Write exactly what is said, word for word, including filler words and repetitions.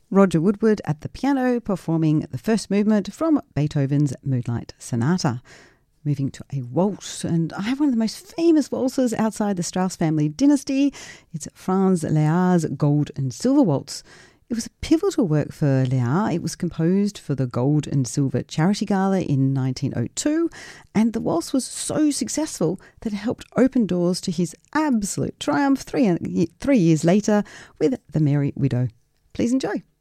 Roger Woodward at the piano performing the first movement from Beethoven's Moonlight Sonata. Moving to a waltz, and I have one of the most famous waltzes outside the Strauss family dynasty. It's Franz Lehar's Gold and Silver Waltz. It was a pivotal work for Lehar. It was composed for the Gold and Silver Charity Gala in nineteen oh two, and the waltz was so successful that it helped open doors to his absolute triumph three, three years later with The Merry Widow. Please enjoy.